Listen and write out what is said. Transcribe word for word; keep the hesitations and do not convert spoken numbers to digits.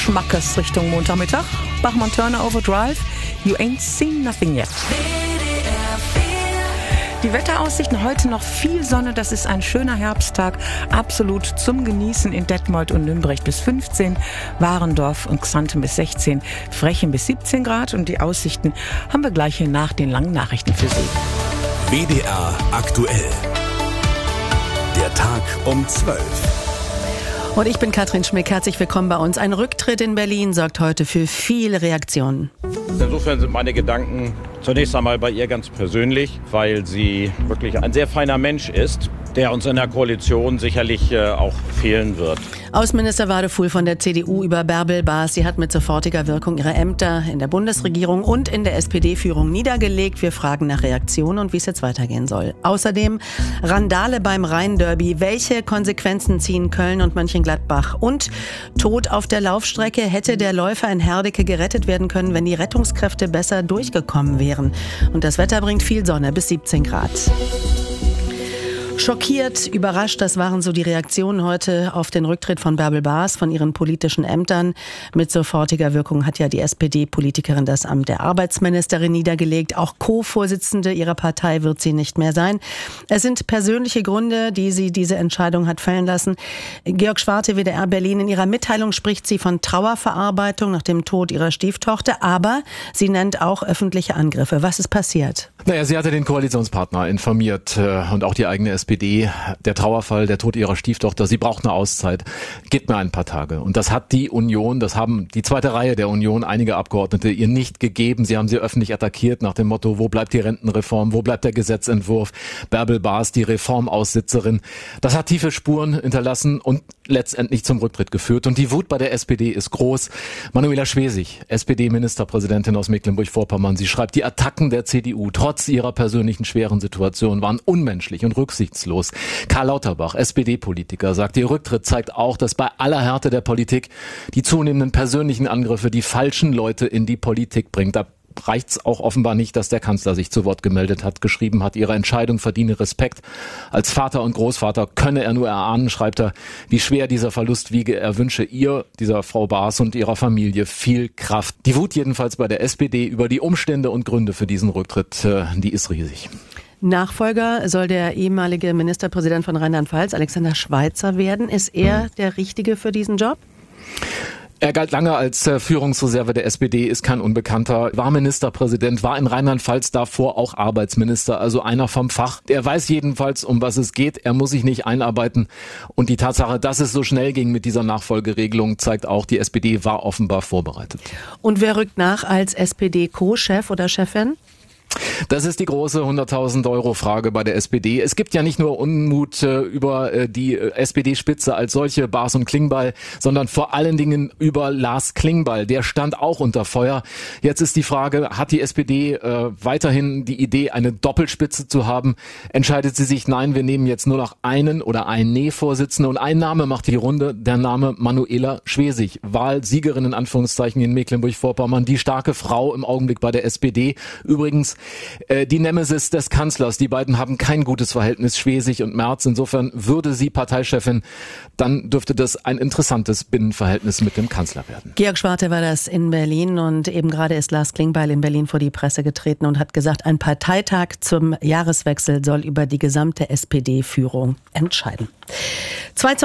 Schmackes Richtung Montagmittag. Bachmann-Turner Overdrive. You ain't seen nothing yet. Die Wetteraussichten heute noch viel Sonne. Das ist ein schöner Herbsttag. Absolut zum Genießen in Detmold und Nümbrecht bis fünfzehn. Warendorf und Xanten bis sechzehn. Frechen bis siebzehn Grad. Und die Aussichten haben wir gleich hier nach den langen Nachrichten für Sie. W D R aktuell. Der Tag um zwölf. Und ich bin Katrin Schmick. Herzlich willkommen bei uns. Ein Rücktritt in Berlin sorgt heute für viele Reaktionen. Insofern sind meine Gedanken zunächst einmal bei ihr ganz persönlich, weil sie wirklich ein sehr feiner Mensch ist, der uns in der Koalition sicherlich äh, auch fehlen wird. Außenminister Wadefuhl von der C D U über Bärbel Baas. Sie hat mit sofortiger Wirkung ihre Ämter in der Bundesregierung und in der S P D-Führung niedergelegt. Wir fragen nach Reaktionen und wie es jetzt weitergehen soll. Außerdem Randale beim Rhein-Derby. Welche Konsequenzen ziehen Köln und Mönchengladbach? Und Tod auf der Laufstrecke. Hätte der Läufer in Herdecke gerettet werden können, wenn die Rettungskräfte besser durchgekommen wären? Und das Wetter bringt viel Sonne bis siebzehn Grad. Schockiert, überrascht, das waren so die Reaktionen heute auf den Rücktritt von Bärbel Baas von ihren politischen Ämtern. Mit sofortiger Wirkung hat ja die S P D-Politikerin das Amt der Arbeitsministerin niedergelegt. Auch Co-Vorsitzende ihrer Partei wird sie nicht mehr sein. Es sind persönliche Gründe, die sie diese Entscheidung hat fällen lassen. Georg Schwarte, W D R Berlin, in ihrer Mitteilung spricht sie von Trauerverarbeitung nach dem Tod ihrer Stieftochter, aber sie nennt auch öffentliche Angriffe. Was ist passiert? Naja, sie hatte den Koalitionspartner informiert äh, und auch die eigene S P D. Der Trauerfall, der Tod ihrer Stieftochter, sie braucht eine Auszeit. Gebt mir ein paar Tage. Und das hat die Union, das haben die zweite Reihe der Union, einige Abgeordnete ihr nicht gegeben. Sie haben sie öffentlich attackiert nach dem Motto, wo bleibt die Rentenreform, wo bleibt der Gesetzentwurf? Bärbel Baas, die Reformaussitzerin. Das hat tiefe Spuren hinterlassen und letztendlich zum Rücktritt geführt. Und die Wut bei der S P D ist groß. Manuela Schwesig, S P D-Ministerpräsidentin aus Mecklenburg-Vorpommern, sie schreibt, die Attacken der C D U trotz ihrer persönlichen schweren Situation waren unmenschlich und rücksichtslos. Karl Lauterbach, S P D-Politiker, sagt, ihr Rücktritt zeigt auch, dass bei aller Härte der Politik die zunehmenden persönlichen Angriffe die falschen Leute in die Politik bringt. Da reicht's auch offenbar nicht, dass der Kanzler sich zu Wort gemeldet hat, geschrieben hat, ihre Entscheidung verdiene Respekt. Als Vater und Großvater könne er nur erahnen, schreibt er, wie schwer dieser Verlust wiege. Er wünsche ihr, dieser Frau Baas und ihrer Familie viel Kraft. Die Wut jedenfalls bei der S P D über die Umstände und Gründe für diesen Rücktritt, die ist riesig. Nachfolger soll der ehemalige Ministerpräsident von Rheinland-Pfalz, Alexander Schweitzer, werden. Ist er der Richtige für diesen Job? Er galt lange als äh, Führungsreserve der S P D, ist kein Unbekannter, war Ministerpräsident, war in Rheinland-Pfalz davor auch Arbeitsminister, also einer vom Fach. Er weiß jedenfalls, um was es geht, er muss sich nicht einarbeiten. Und die Tatsache, dass es so schnell ging mit dieser Nachfolgeregelung, zeigt auch, die S P D war offenbar vorbereitet. Und wer rückt nach als S P D-Co-Chef oder Chefin? Das ist die große hunderttausend Euro Frage bei der S P D. Es gibt ja nicht nur Unmut äh, über äh, die äh, S P D-Spitze als solche, Baas und Klingbeil, sondern vor allen Dingen über Lars Klingbeil. Der stand auch unter Feuer. Jetzt ist die Frage, hat die S P D äh, weiterhin die Idee, eine Doppelspitze zu haben? Entscheidet sie sich, nein, wir nehmen jetzt nur noch einen oder eine Vorsitzende und ein Name macht die Runde, der Name Manuela Schwesig. Wahlsiegerin in Anführungszeichen in Mecklenburg-Vorpommern, die starke Frau im Augenblick bei der S P D. Übrigens die Nemesis des Kanzlers. Die beiden haben kein gutes Verhältnis, Schwesig und Merz. Insofern würde sie Parteichefin, dann dürfte das ein interessantes Binnenverhältnis mit dem Kanzler werden. Georg Schwarte war das in Berlin und eben gerade ist Lars Klingbeil in Berlin vor die Presse getreten und hat gesagt, ein Parteitag zum Jahreswechsel soll über die gesamte S P D-Führung entscheiden. zwei zu